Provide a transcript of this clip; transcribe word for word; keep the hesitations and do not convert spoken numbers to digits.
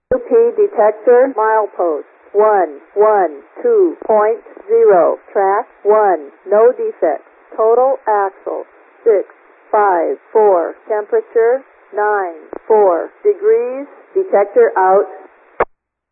U P detector milepost one one two point zero. Track one. No defects. Total axle six five four. Temperature nine four degrees. Detector out.